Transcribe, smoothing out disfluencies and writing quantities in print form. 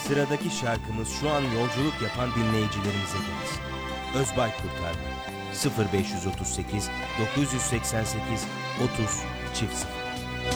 Sıradaki şarkımız şu an yolculuk yapan dinleyicilerimize gelsin. Özbay Kurtarma 0538 988 30 00